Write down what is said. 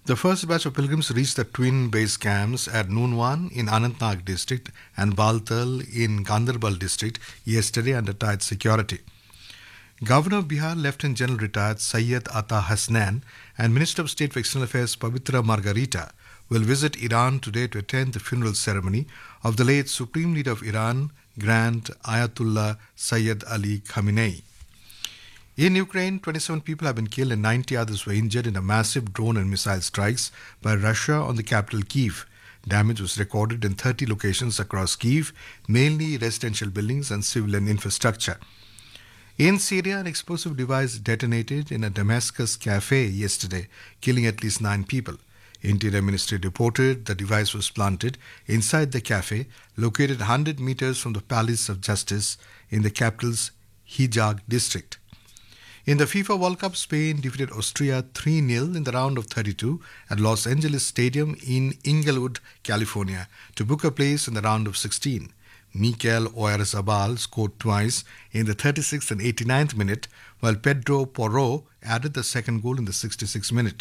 The first batch of pilgrims reached the twin base camps at Noonwan in Anantnag district and Baltal in Ganderbal district yesterday under tight security. Governor of Bihar, Lieutenant General retired Syed Ata Hasnan, and Minister of State for External Affairs Pavitra Margarita will visit Iran today to attend the funeral ceremony of the late Supreme Leader of Iran, Grand Ayatollah Sayyid Ali Khamenei. In Ukraine, 27 people have been killed and 90 others were injured in a massive drone and missile strikes by Russia on the capital Kyiv. Damage was recorded in 30 locations across Kyiv, mainly residential buildings and civilian infrastructure. In Syria, an explosive device detonated in a Damascus cafe yesterday, killing at least 9 people. Interior Ministry reported the device was planted inside the cafe, located 100 meters from the Palace of Justice in the capital's Hijaz district. In the FIFA World Cup, Spain defeated Austria 3-0 in the round of 32 at Los Angeles Stadium in Inglewood, California, to book a place in the round of 16. Mikel Oyarzabal scored twice in the 36th and 89th minute, while Pedro Porro added the second goal in the 66th minute.